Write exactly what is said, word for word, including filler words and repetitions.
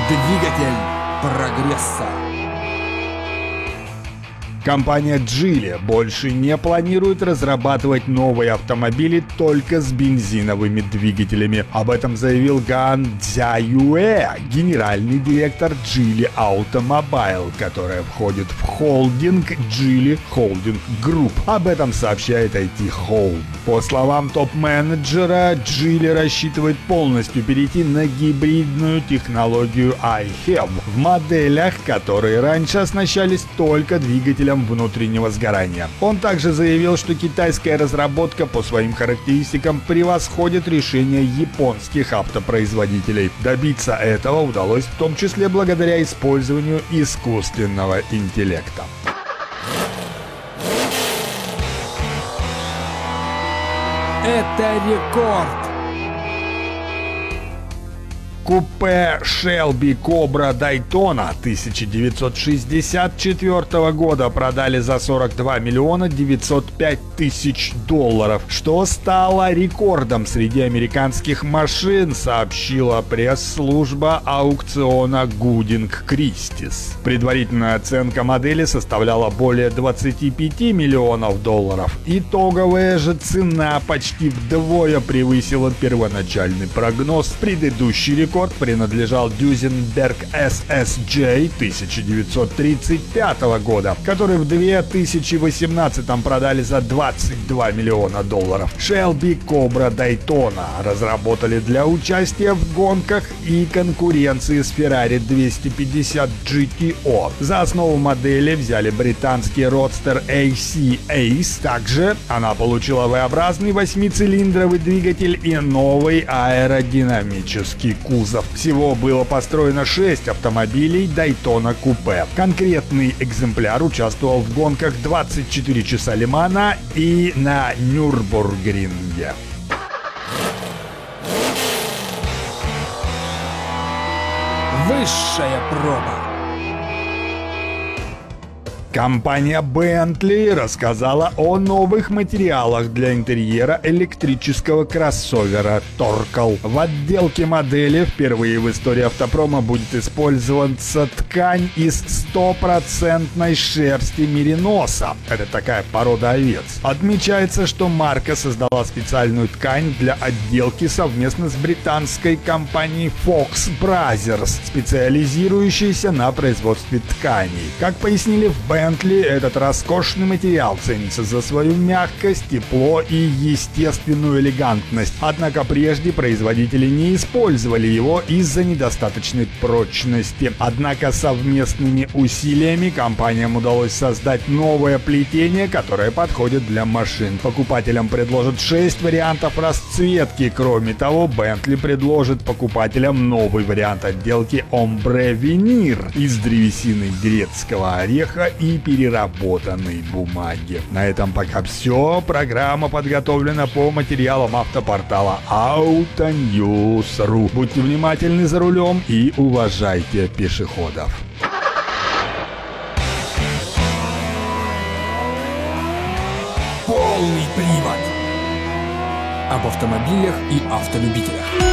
Двигатель прогресса. Компания Geely больше не планирует разрабатывать новые автомобили только с бензиновыми двигателями. Об этом заявил Ган Цзяюэ, генеральный директор Geely Automobile, которая входит в холдинг Geely Holding Group. Об этом сообщает ай ти Home. По словам топ-менеджера, Geely рассчитывает полностью перейти на гибридную технологию ай хэв в моделях, которые раньше оснащались только двигателем внутреннего сгорания. Он также заявил, что китайская разработка по своим характеристикам превосходит решения японских автопроизводителей. Добиться этого удалось в том числе благодаря использованию искусственного интеллекта. Это рекорд. Купе Shelby Cobra Daytona тысяча девятьсот шестьдесят четвёртого года продали за сорок два миллиона девятьсот пять тысяч долларов, что стало рекордом среди американских машин, сообщила пресс-служба аукциона Gooding Christie's. Предварительная оценка модели составляла более двадцати пяти миллионов долларов. Итоговая же цена почти вдвое превысила первоначальный прогноз. Предыдущий рекорд принадлежал Duesenberg эс эс джей тысяча девятьсот тридцать пятого года, который в две тысячи восемнадцатом продали за двадцать два миллиона долларов. Shelby Cobra Daytona разработали для участия в гонках и конкуренции с Ferrari двести пятьдесят джи ти о. За основу модели взяли британский родстер эй си Ace. Также она получила V-образный восьмицилиндровый двигатель и новый аэродинамический кузов. Всего было построено шесть автомобилей Daytona Coupe. Конкретный экземпляр участвовал в гонках двадцать четыре часа Ле-Мана и на Нюрбургринге. Высшая проба. Компания Bentley рассказала о новых материалах для интерьера электрического кроссовера Torcal. В отделке модели впервые в истории автопрома будет использоваться ткань из стопроцентной шерсти мериноса. Это такая порода овец. Отмечается, что марка создала специальную ткань для отделки совместно с британской компанией Fox Brothers, специализирующейся на производстве тканей. Как пояснили в Bentley, этот роскошный материал ценится за свою мягкость, тепло и естественную элегантность. Однако прежде производители не использовали его из-за недостаточной прочности. Однако совместными усилиями компаниям удалось создать новое плетение, которое подходит для машин. Покупателям предложат шесть вариантов расцветки. Кроме того, Bentley предложит покупателям новый вариант отделки Ombre Veneer из древесины грецкого ореха и переработанной бумаги. На этом пока все. Программа подготовлена по материалам автопортала Autonews точка ру. Будьте внимательны за рулем и уважайте пешеходов. Полный привод. Об автомобилях и автолюбителях.